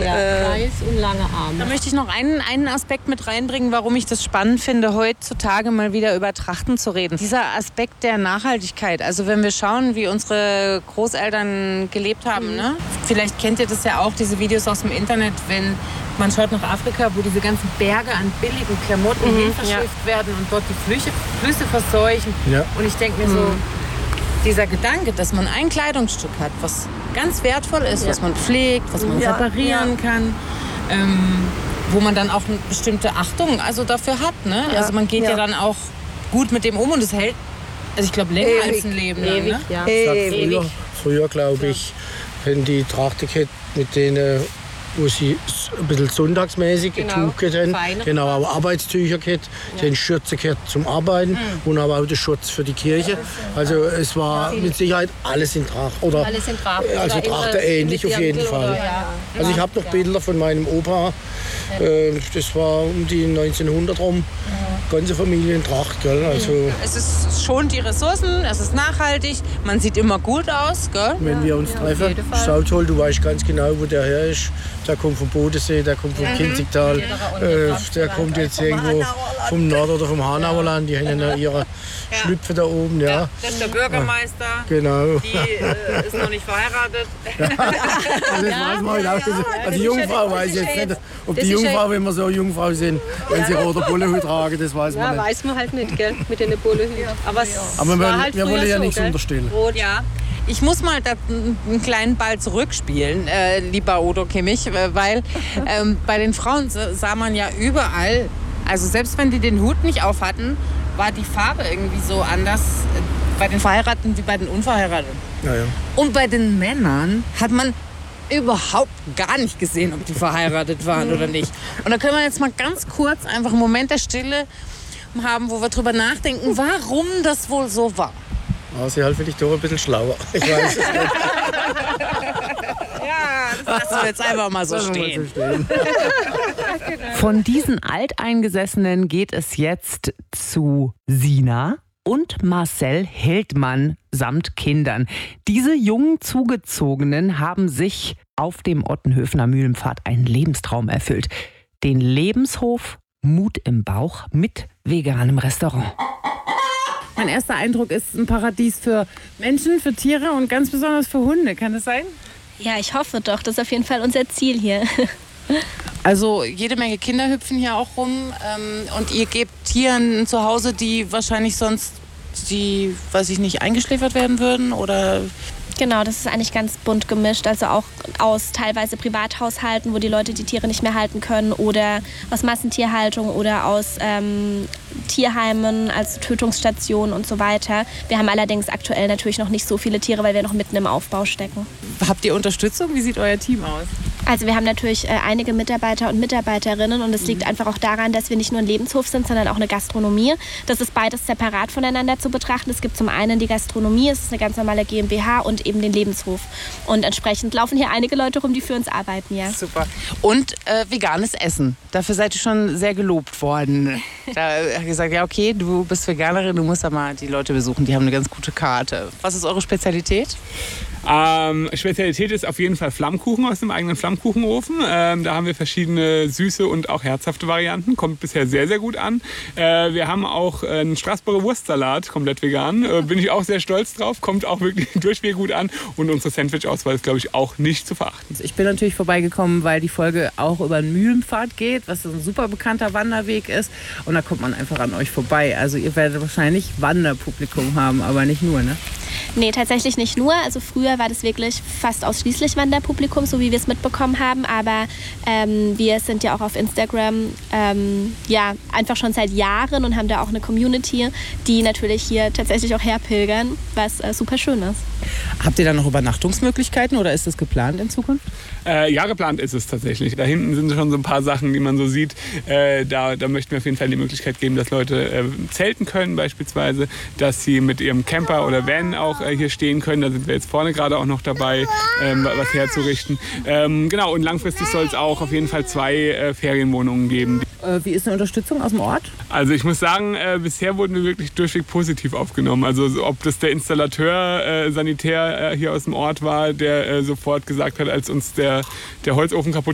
Kreis und lange Arme. Da möchte ich noch einen Aspekt mit reinbringen, warum ich das spannend finde, heutzutage mal wieder über Trachten zu reden. Dieser Aspekt der Nachhaltigkeit. Also wenn wir schauen, wie unsere Großeltern gelebt haben, ne? Vielleicht kennt ihr das ja auch, diese Videos aus dem Internet, wenn man schaut nach Afrika, wo diese ganzen Berge an billigen Klamotten hinverschifft werden und dort die Flüsse verseuchen. Ja. Und ich denke mir so, dieser Gedanke, dass man ein Kleidungsstück hat, was ganz wertvoll ist, was man pflegt, was man reparieren kann, wo man dann auch eine bestimmte Achtung dafür hat. Ne? Ja. Also man geht ja dann auch gut mit dem um und es hält, also ich glaube, länger als ein Leben lang. Ne? Ja. Früher glaube ich, wenn die Trachtekette mit denen, wo sie ein bisschen sonntagsmäßig ein Tuch haben, genau, aber Arbeitstücher gehabt, den Schürze gehabt zum Arbeiten und aber auch den Schutz für die Kirche. Also es war mit Sicherheit alles in Tracht. Oder alles in Tracht. Also Tracht ähnlich auf jeden Fall. Also ich habe noch Bilder von meinem Opa, das war um die 1900 rum, ganze Familie in Tracht. Gell? Also es schont die Ressourcen, es ist nachhaltig, man sieht immer gut aus. Gell? Wenn wir uns treffen, schau toll, du weißt ganz genau, wo der her ist. Der kommt vom Bodensee, der kommt vom Kinzigtal, der kommt jetzt irgendwo vom Nord- oder vom Hanauerland. Die haben ja ihre Schlüpfe da oben. Ja. Das ist der Bürgermeister, genau. Die ist noch nicht verheiratet. Also das weiß man halt auch. Also die Jungfrau weiß ich jetzt nicht, ob die Jungfrau, wenn wir so Jungfrau sind, wenn sie roter Bullehut tragen, das weiß man nicht. Ja, weiß man halt nicht, gell, mit den Bullehut. Aber wir wollen ja nichts unterstellen. Rot. Ja. Ich muss mal einen kleinen Ball zurückspielen, lieber Odo Kimmich, weil bei den Frauen sah man ja überall, also selbst wenn die den Hut nicht auf hatten, war die Farbe irgendwie so anders bei den Verheirateten wie bei den Unverheirateten. Ja. Und bei den Männern hat man überhaupt gar nicht gesehen, ob die verheiratet waren oder nicht. Und da können wir jetzt mal ganz kurz einfach einen Moment der Stille haben, wo wir drüber nachdenken, warum das wohl so war. Sie halt vielleicht doch ein bisschen schlauer. Ich weiß es nicht. Ja, das lassen wir jetzt einfach mal so stehen. Von diesen Alteingesessenen geht es jetzt zu Sina und Marcel Heldmann samt Kindern. Diese jungen Zugezogenen haben sich auf dem Ottenhöfener Mühlenpfad einen Lebenstraum erfüllt. Den Lebenshof Mut im Bauch mit veganem Restaurant. Mein erster Eindruck ist ein Paradies für Menschen, für Tiere und ganz besonders für Hunde. Kann das sein? Ja, ich hoffe doch. Das ist auf jeden Fall unser Ziel hier. Also jede Menge Kinder hüpfen hier auch rum. Und ihr gebt Tieren ein Zuhause, die wahrscheinlich sonst, weiß ich nicht, eingeschläfert werden würden? Oder? Genau, das ist eigentlich ganz bunt gemischt. Also auch aus teilweise Privathaushalten, wo die Leute die Tiere nicht mehr halten können, oder aus Massentierhaltung oder aus Tierheimen, also Tötungsstationen und so weiter. Wir haben allerdings aktuell natürlich noch nicht so viele Tiere, weil wir noch mitten im Aufbau stecken. Habt ihr Unterstützung? Wie sieht euer Team aus? Also wir haben natürlich einige Mitarbeiter und Mitarbeiterinnen und es liegt einfach auch daran, dass wir nicht nur ein Lebenshof sind, sondern auch eine Gastronomie. Das ist beides separat voneinander zu betrachten. Es gibt zum einen die Gastronomie, es ist eine ganz normale GmbH, und eben den Lebenshof. Und entsprechend laufen hier einige Leute rum, die für uns arbeiten, ja. Super. Und veganes Essen. Dafür seid ihr schon sehr gelobt worden. Da hat gesagt, ja okay, du bist Veganerin, du musst da mal die Leute besuchen, die haben eine ganz gute Karte. Was ist eure Spezialität? Spezialität ist auf jeden Fall Flammkuchen aus dem eigenen Flammkuchenofen. Da haben wir verschiedene süße und auch herzhafte Varianten. Kommt bisher sehr, sehr gut an. Wir haben auch einen Straßburger Wurstsalat, komplett vegan. Bin ich auch sehr stolz drauf. Kommt auch wirklich durchweg gut an. Und unsere Sandwich-Auswahl ist, glaube ich, auch nicht zu verachten. Ich bin natürlich vorbeigekommen, weil die Folge auch über den Mühlenpfad geht, was ein super bekannter Wanderweg ist. Und da kommt man einfach an euch vorbei. Also ihr werdet wahrscheinlich Wanderpublikum haben, aber nicht nur, ne? Nee, tatsächlich nicht nur. Also früher war das wirklich fast ausschließlich Wanderpublikum, so wie wir es mitbekommen haben. Aber wir sind ja auch auf Instagram einfach schon seit Jahren und haben da auch eine Community, die natürlich hier tatsächlich auch herpilgern, was super schön ist. Habt ihr da noch Übernachtungsmöglichkeiten oder ist das geplant in Zukunft? Ja, geplant ist es tatsächlich. Da hinten sind schon so ein paar Sachen, die man so sieht. Da möchten wir auf jeden Fall die Möglichkeit geben, dass Leute zelten können beispielsweise, dass sie mit ihrem Camper oder Van auch hier stehen können. Da sind wir jetzt vorne gerade auch noch dabei, was herzurichten. Genau, und langfristig soll es auch auf jeden Fall 2 Ferienwohnungen geben. Wie ist eine Unterstützung aus dem Ort? Also ich muss sagen, bisher wurden wir wirklich durchweg positiv aufgenommen. Also ob das der Installateur, Sanitär hier aus dem Ort war, der sofort gesagt hat, als uns der Holzofen kaputt